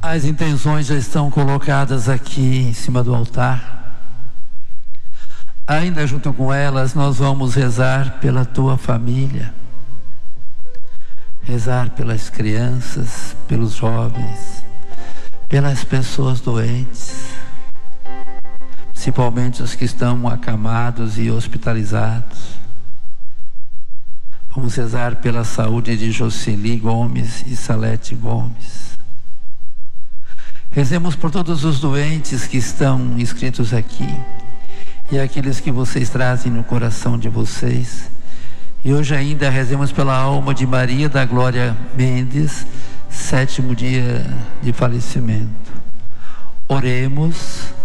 As intenções já estão colocadas aqui em cima do altar. Ainda junto com elas, nós vamos rezar pela tua família, rezar pelas crianças, pelos jovens, pelas pessoas doentes, principalmente os que estão acamados e hospitalizados. Vamos rezar pela saúde de Jocely Gomes e Salete Gomes. Rezemos por todos os doentes que estão inscritos aqui e aqueles que vocês trazem no coração de vocês. E hoje ainda rezemos pela alma de Maria da Glória Mendes, 7º dia de falecimento. Oremos.